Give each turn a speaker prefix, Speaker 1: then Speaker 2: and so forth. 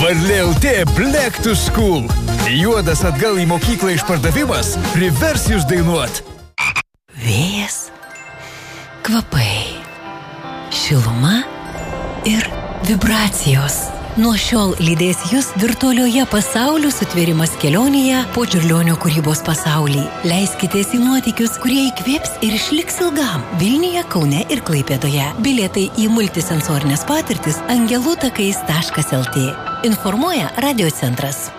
Speaker 1: Varlė LT Black to School. Juodas atgal į mokyklą išpardavimas privers jūs dainuot.
Speaker 2: Vėjas, kvapai, šiluma ir vibracijos. Nuo šiol lydės jūs virtualioje pasaulių sutvėrimas kelionėje po Čiurlionio kūrybos pasaulį. Leiskitės į nuotykius, kurie įkvėps ir išliks ilgam Vilniuje, Kaune ir Klaipėdoje. Bilietai į multisensorinės patirtis angelų takais.lt. Informuoja Radio centras.